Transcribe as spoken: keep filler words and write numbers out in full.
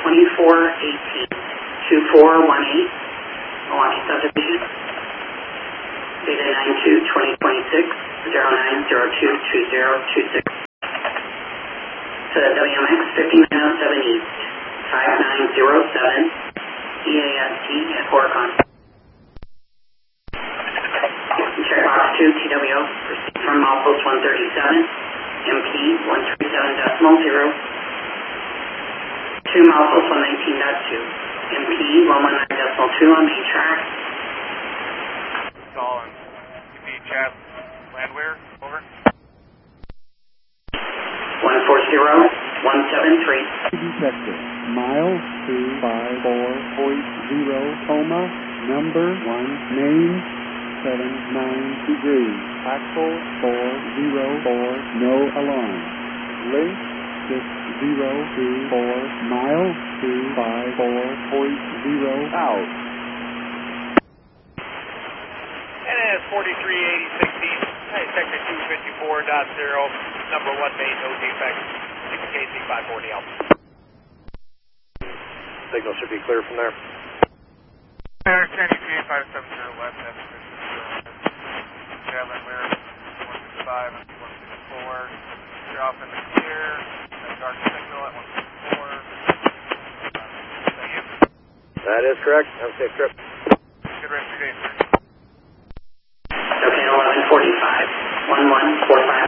twenty-four eighteen, two four one eight, Milwaukee Subdivision. Data nine two twenty twenty-six, zero nine zero two two zero two six. To W M X fifty-nine oh seven East, five nine zero seven, E A S T at Horicon. Checkbox two, T W O, received from Milepost one thirty-seven, M P one thirty-seven decimal zero, to Milepost one nineteen point two, M P one one nine decimal two on main track. Call on M P Chad Landwehr, over. one four zero one seven three. Detector, mile two five four point zero, coma, number one, name, seven nine degrees, axle four zero four, no alarm, length six zero two four, mile two five four point zero, out. N S forty-three eighty-six East, sector two fifty-four point zero, number one main, no defect, six K C five forty Alpha. Signal should be clear from there. Air ten E P A five seven zero left, that's Chad Landwehr, one sixty-five and one sixty-four. You're off in the clear, that dark signal at one sixty-four. Thank you. That is correct. Have a safe trip. Good rest of your day, sir. Okay, eleven forty-five, one one four five.